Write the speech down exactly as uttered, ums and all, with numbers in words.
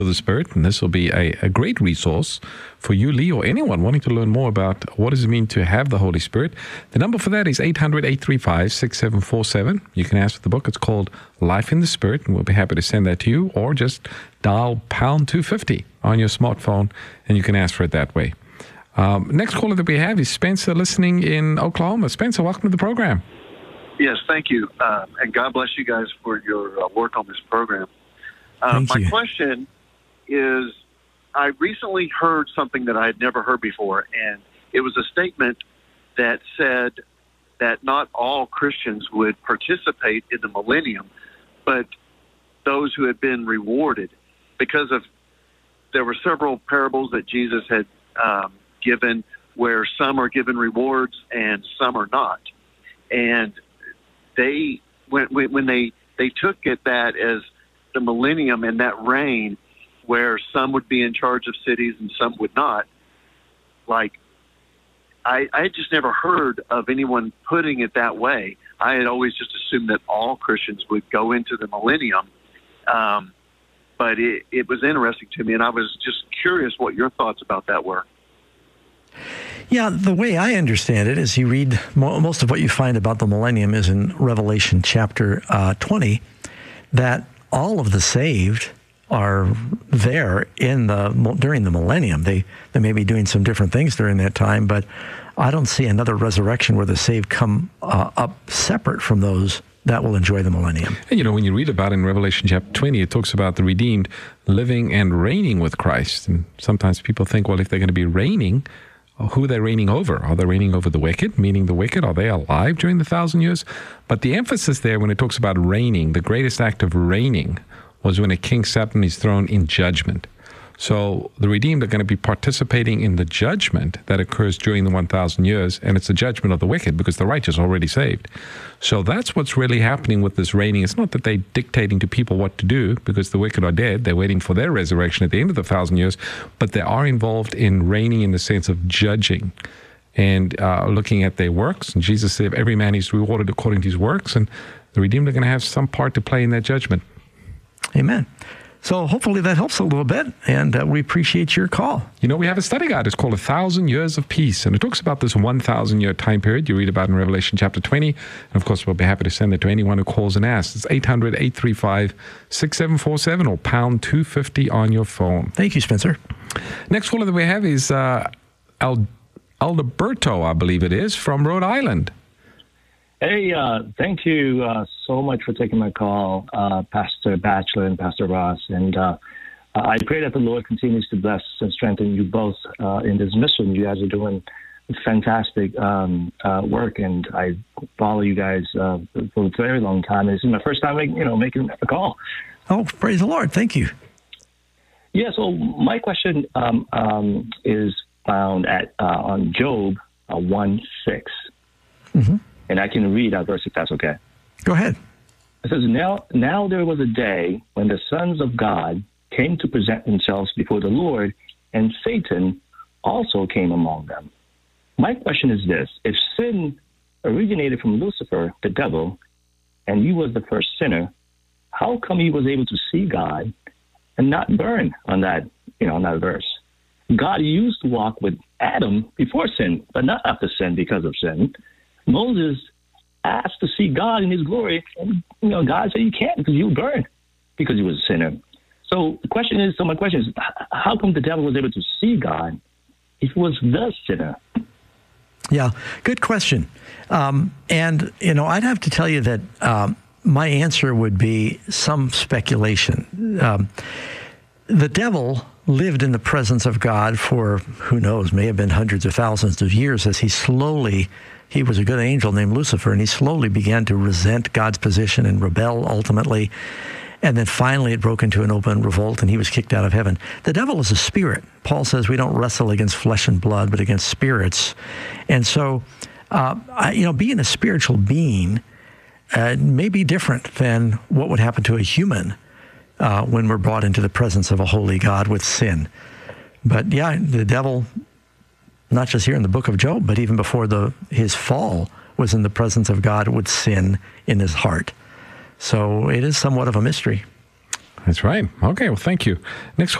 the Spirit, and this will be a, a great resource for you, Lee, or anyone wanting to learn more about what does it mean to have the Holy Spirit. The number for that is eight hundred, eight three five, six seven four seven. You can ask for the book. It's called Life in the Spirit, and we'll be happy to send that to you, or just dial pound two fifty on your smartphone, and you can ask for it that way. Um, next caller that we have is Spencer, listening in Oklahoma. Spencer, welcome to the program. Yes, thank you, uh, and God bless you guys for your uh, work on this program. Uh, Thank my you. question is, I recently heard something that I had never heard before, and it was a statement that said that not all Christians would participate in the millennium, but those who had been rewarded, because of there were several parables that Jesus had um, given where some are given rewards and some are not. And they, when, when they, they took it that as the millennium and that reign, where some would be in charge of cities and some would not, like, I, I had just never heard of anyone putting it that way. I had always just assumed that all Christians would go into the millennium. Um, but it, it was interesting to me, and I was just curious what your thoughts about that were. Yeah, the way I understand it is you read, most of what you find about the millennium is in Revelation chapter uh, twenty, that all of the saved are there in the during the millennium. They they may be doing some different things during that time, but I don't see another resurrection where the saved come uh, up separate from those that will enjoy the millennium. And you know, when you read about it in Revelation chapter twenty, it talks about the redeemed living and reigning with Christ. And sometimes people think, well, if they're going to be reigning, who are they reigning over? Are they reigning over the wicked, meaning the wicked? Are they alive during the thousand years? But the emphasis there, when it talks about reigning, the greatest act of reigning was when a king sat on his throne in judgment. So the redeemed are going to be participating in the judgment that occurs during the one thousand years, and it's the judgment of the wicked because the righteous are already saved. So that's what's really happening with this reigning. It's not that they're dictating to people what to do because the wicked are dead. They're waiting for their resurrection at the end of the thousand years, but they are involved in reigning in the sense of judging and uh, looking at their works. And Jesus said, every man is rewarded according to his works, and the redeemed are going to have some part to play in that judgment. Amen. So hopefully that helps a little bit, and uh, we appreciate your call. You know, we have a study guide. It's called A Thousand Years of Peace, and it talks about this one thousand year time period you read about in Revelation chapter twenty. And, of course, we'll be happy to send it to anyone who calls and asks. It's eight hundred, eight three five, six seven four seven or pound two fifty on your phone. Thank you, Spencer. Next caller that we have is uh, Al- Alberto, I believe it is, from Rhode Island. Hey, uh, thank you uh, so much for taking my call, uh, Pastor Batchelor and Pastor Ross. And uh, I pray that the Lord continues to bless and strengthen you both uh, in this mission. You guys are doing fantastic um, uh, work, and I follow you guys uh, for a very long time. This is my first time, you know, making a call. Oh, praise the Lord. Thank you. Yeah, so my question um, um, is found at uh, on Job uh, one six. Mm-hmm. And I can read that verse if that's okay. Go ahead. It says, now, now there was a day when the sons of God came to present themselves before the Lord, and Satan also came among them. My question is this. If sin originated from Lucifer, the devil, and he was the first sinner, how come he was able to see God and not burn on that, you know, on that verse? God used to walk with Adam before sin, but not after sin because of sin. Moses asked to see God in his glory, and you know, God said you can't because you'll burn because he was a sinner. So the question is, so my question is, how come the devil was able to see God if he was the sinner? Yeah, good question. Um, and, you know, I'd have to tell you that um, my answer would be some speculation. Um, the devil lived in the presence of God for, who knows, may have been hundreds of thousands of years as he slowly, he was a good angel named Lucifer, and he slowly began to resent God's position and rebel ultimately. And then finally it broke into an open revolt and he was kicked out of heaven. The devil is a spirit. Paul says we don't wrestle against flesh and blood, but against spirits. And so, uh, I, you know, being a spiritual being uh, may be different than what would happen to a human uh, when we're brought into the presence of a holy God with sin. But yeah, the devil, not just here in the book of Job, but even before the his fall, was in the presence of God with sin in his heart. So it is somewhat of a mystery. That's right. Okay, well, thank you. Next